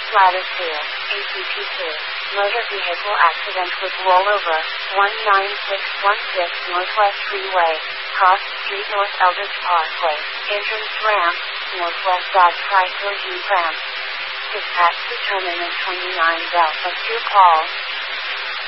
Latitude, ACP2. Motor vehicle accident with rollover, 19616 Northwest Freeway, Cross Street North Eldridge Parkway, entrance ramp, Northwest Dodge Chrysler Jeep ramp. Dispatch determinant 29 Delta 2 call.